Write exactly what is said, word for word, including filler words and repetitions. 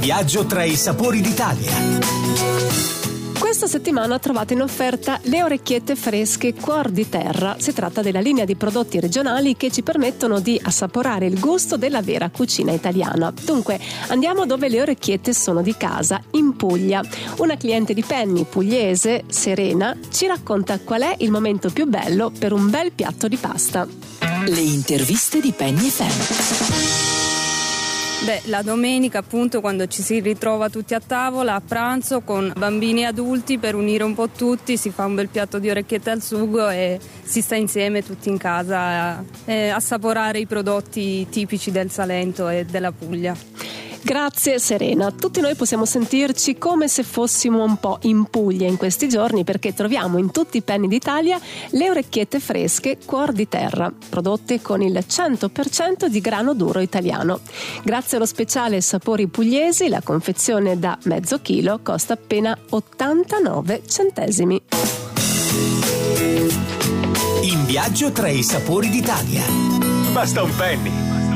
viaggio tra i sapori d'Italia. Questa settimana trovate in offerta le orecchiette fresche Cuor di Terra. Si tratta della linea di prodotti regionali che ci permettono di assaporare il gusto della vera cucina italiana. Dunque, andiamo dove le orecchiette sono di casa, in Puglia. Una cliente di Penny, pugliese, Serena, ci racconta qual è il momento più bello per un bel piatto di pasta. Le interviste di Penny F M. Beh, la domenica appunto, quando ci si ritrova tutti a tavola a pranzo con bambini e adulti, per unire un po' tutti si fa un bel piatto di orecchiette al sugo e si sta insieme tutti in casa a eh, assaporare i prodotti tipici del Salento e della Puglia. Grazie Serena, tutti noi possiamo sentirci come se fossimo un po' in Puglia in questi giorni, perché troviamo in tutti i Penny d'Italia le orecchiette fresche Cuor di Terra, prodotte con il cento per cento di grano duro italiano. Grazie allo speciale Sapori Pugliesi, la confezione da mezzo chilo costa appena ottantanove centesimi. In viaggio tra i sapori d'Italia. Basta un penny.